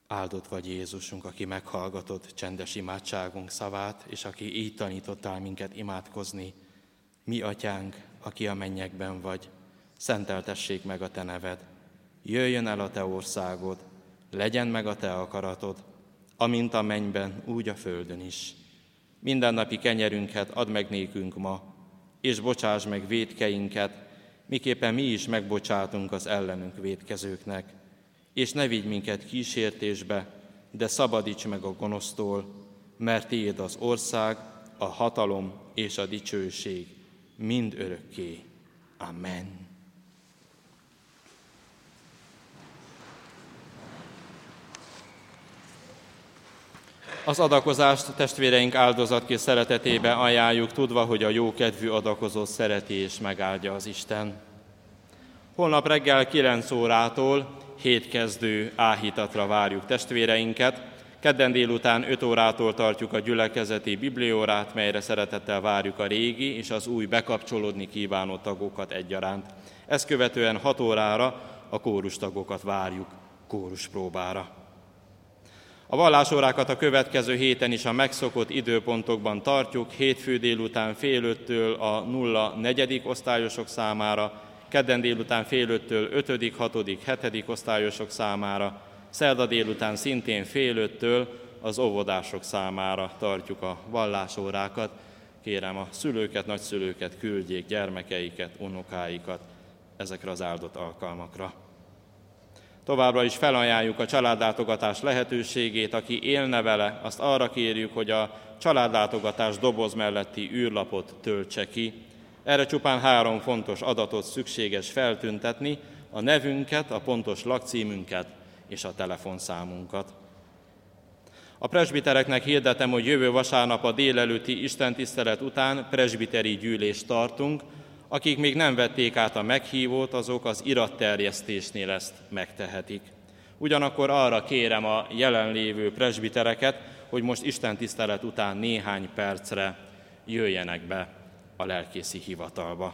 Áldott vagy Jézusunk, aki meghallgatod csendes imádságunk szavát, és aki így tanítottál minket imádkozni. Mi atyánk, aki a mennyekben vagy, szenteltessék meg a te neved. Jöjjön el a te országod, legyen meg a te akaratod, amint a mennyben, úgy a földön is. Mindennapi kenyerünket add meg nékünk ma, és bocsáss meg vétkeinket, miképpen mi is megbocsátunk az ellenünk vétkezőknek. És ne vigy minket kísértésbe, de szabadíts meg a gonosztól, mert tiéd az ország, a hatalom és a dicsőség mind örökké. Amen. Az adakozást testvéreink áldozatkész szeretetébe ajánljuk, tudva, hogy a jókedvű adakozót szereti és megáldja az Isten. Holnap reggel 9 órától hétkezdő áhítatra várjuk testvéreinket. Kedden délután 5 órától tartjuk a gyülekezeti bibliórát, melyre szeretettel várjuk a régi és az új bekapcsolódni kívánó tagokat egyaránt. Ezt követően 6 órára a kórustagokat várjuk kóruspróbára. A vallásórákat a következő héten is a megszokott időpontokban tartjuk, hétfő délután fél 5-től a 0-4. osztályosok számára, kedden délután fél 5-től 5., 6., 7. osztályosok számára, szerda délután szintén fél 5-től az óvodások számára tartjuk a vallásórákat. Kérem a szülőket, nagyszülőket, küldjék gyermekeiket, unokáikat ezekre az áldott alkalmakra. Továbbra is felajánljuk a családlátogatás lehetőségét, aki élne vele, azt arra kérjük, hogy a családlátogatás doboz melletti űrlapot töltse ki. Erre csupán 3 fontos adatot szükséges feltüntetni, a nevünket, a pontos lakcímünket és a telefonszámunkat. A presbitereknek hirdetem, hogy jövő vasárnap a délelőtti istentisztelet után presbiteri gyűlést tartunk. Akik még nem vették át a meghívót, azok az iratterjesztésnél ezt megtehetik. Ugyanakkor arra kérem a jelenlévő presbitereket, hogy most istentisztelet után néhány percre jöjjenek be a lelkészi hivatalba.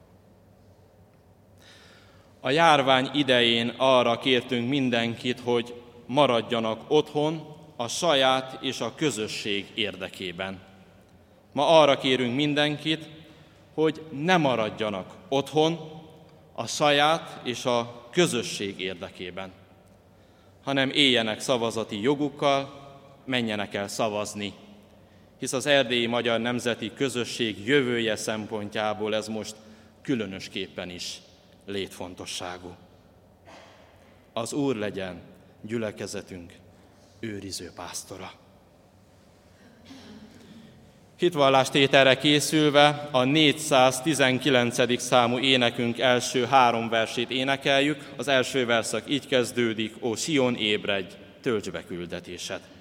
A járvány idején arra kértünk mindenkit, hogy maradjanak otthon a saját és a közösség érdekében. Ma arra kérünk mindenkit, hogy ne maradjanak otthon a saját és a közösség érdekében, hanem éljenek szavazati jogukkal, menjenek el szavazni, hisz az erdélyi magyar nemzeti közösség jövője szempontjából ez most különösképpen is létfontosságú. Az Úr legyen gyülekezetünk őriző pásztora. Hitvallást-tételre készülve a 419. számú énekünk első 3 versét énekeljük. Az első verszak így kezdődik: Ó Sion, ébredj, töltsd be küldetésed!